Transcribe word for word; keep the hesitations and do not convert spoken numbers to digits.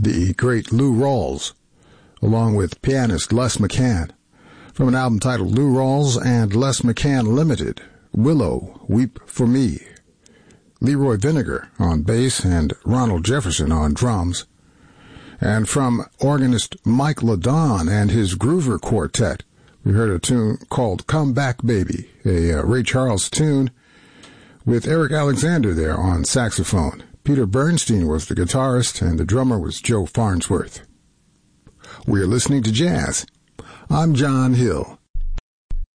the great Lou Rawls, along with pianist Les McCann, from an album titled Lou Rawls and Les McCann Limited, Willow, Weep for Me. Leroy Vinegar on bass and Ronald Jefferson on drums. And from organist Mike LaDon and his Groover Quartet, we heard a tune called Come Back Baby, a uh, Ray Charles tune with Eric Alexander there on saxophone. Peter Bernstein was the guitarist, and the drummer was Joe Farnsworth. We are listening to jazz. I'm John Hill.